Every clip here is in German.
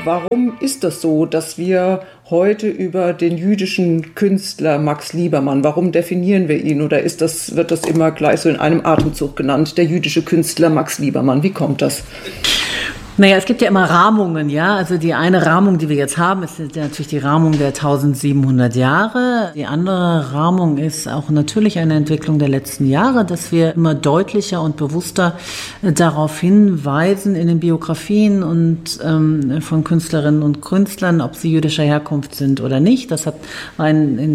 Warum ist das so, dass wir heute über den jüdischen Künstler Max Liebermann, warum definieren wir ihn oder wird das immer gleich so in einem Atemzug genannt, der jüdische Künstler Max Liebermann? Wie kommt das? Naja, es gibt ja immer Rahmungen, ja. Also die eine Rahmung, die wir jetzt haben, ist natürlich die Rahmung der 1700 Jahre. Die andere Rahmung ist auch natürlich eine Entwicklung der letzten Jahre, dass wir immer deutlicher und bewusster darauf hinweisen in den Biografien und von Künstlerinnen und Künstlern, ob sie jüdischer Herkunft sind oder nicht. Das war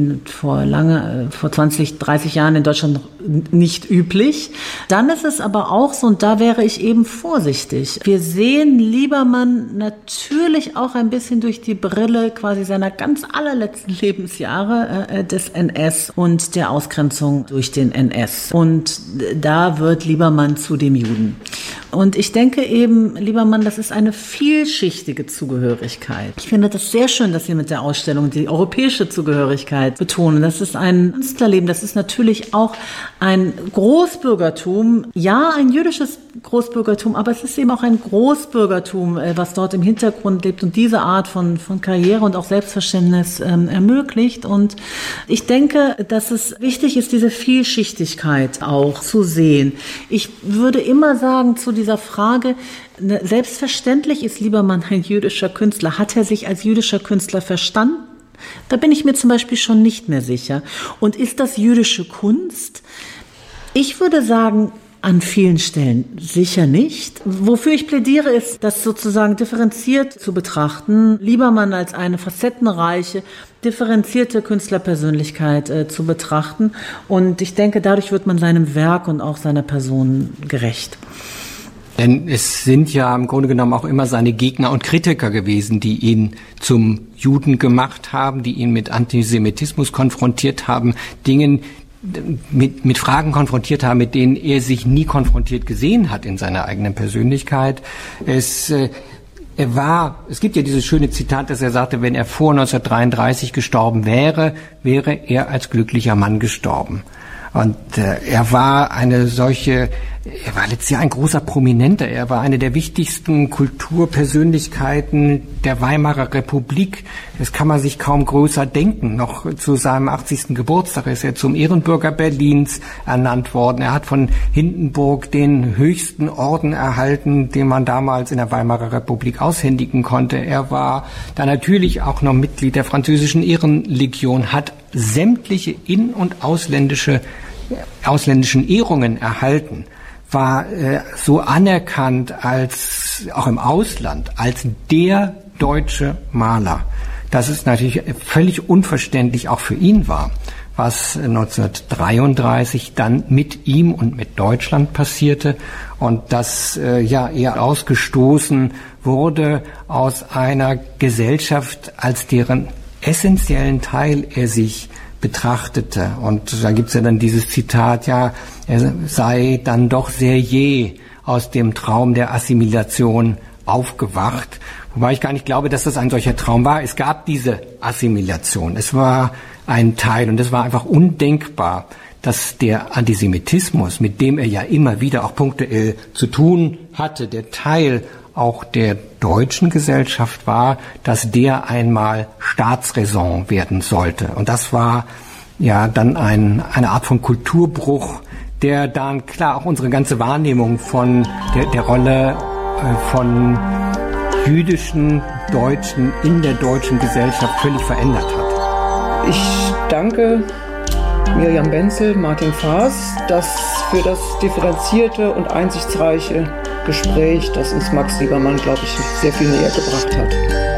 vor 20, 30 Jahren in Deutschland noch nicht üblich. Dann ist es aber auch so, und da wäre ich eben vorsichtig. Wir sehen Liebermann natürlich auch ein bisschen durch die Brille quasi seiner ganz allerletzten Lebensjahre des NS und der Ausgrenzung durch den NS. Und da wird Liebermann zu dem Juden. Und ich denke eben, Liebermann, das ist eine vielschichtige Zugehörigkeit. Ich finde das sehr schön, dass Sie mit der Ausstellung die europäische Zugehörigkeit betonen. Das ist ein Künstlerleben, das ist natürlich auch ein Großbürgertum, ja, ein jüdisches Großbürgertum, aber es ist eben auch ein Großbürgertum, was dort im Hintergrund lebt und diese Art von Karriere und auch Selbstverständnis ermöglicht. Und ich denke, dass es wichtig ist, diese Vielschichtigkeit auch zu sehen. Ich würde immer sagen zu dieser Frage, selbstverständlich ist Liebermann ein jüdischer Künstler. Hat er sich als jüdischer Künstler verstanden? Da bin ich mir zum Beispiel schon nicht mehr sicher. Und ist das jüdische Kunst? Ich würde sagen, an vielen Stellen sicher nicht. Wofür ich plädiere, ist, das sozusagen differenziert zu betrachten, Liebermann als eine facettenreiche, differenzierte Künstlerpersönlichkeit zu betrachten. Und ich denke, dadurch wird man seinem Werk und auch seiner Person gerecht. Denn es sind ja im Grunde genommen auch immer seine Gegner und Kritiker gewesen, die ihn zum Juden gemacht haben, die ihn mit Antisemitismus konfrontiert haben, mit Fragen konfrontiert haben, mit denen er sich nie konfrontiert gesehen hat in seiner eigenen Persönlichkeit. Es gibt ja dieses schöne Zitat, dass er sagte, wenn er vor 1933 gestorben wäre, wäre er als glücklicher Mann gestorben. Und er war letztes Jahr ein großer Prominenter. Er war eine der wichtigsten Kulturpersönlichkeiten der Weimarer Republik. Das kann man sich kaum größer denken. Noch zu seinem 80. Geburtstag ist er zum Ehrenbürger Berlins ernannt worden. Er hat von Hindenburg den höchsten Orden erhalten, den man damals in der Weimarer Republik aushändigen konnte. Er war dann natürlich auch noch Mitglied der französischen Ehrenlegion, hat sämtliche in- und ausländischen Ehrungen erhalten, war so anerkannt auch im Ausland als der deutsche Maler, dass es natürlich völlig unverständlich auch für ihn war, was 1933 dann mit ihm und mit Deutschland passierte und dass er ausgestoßen wurde aus einer Gesellschaft, als deren essentiellen Teil er sich betrachtete. Und da gibt's ja dann dieses Zitat, ja, er sei dann doch sehr jäh aus dem Traum der Assimilation aufgewacht. Wobei ich gar nicht glaube, dass das ein solcher Traum war. Es gab diese Assimilation. Es war ein Teil und es war einfach undenkbar, dass der Antisemitismus, mit dem er ja immer wieder auch punktuell zu tun hatte, der Teil auch der deutschen Gesellschaft war, dass der einmal Staatsräson werden sollte. Und das war ja dann eine Art von Kulturbruch, der dann klar auch unsere ganze Wahrnehmung von der Rolle von jüdischen Deutschen in der deutschen Gesellschaft völlig verändert hat. Ich danke Miriam Wenzel, Martin Faas, für das differenzierte und einsichtsreiche Gespräch, das uns Max Liebermann, glaube ich, sehr viel näher gebracht hat.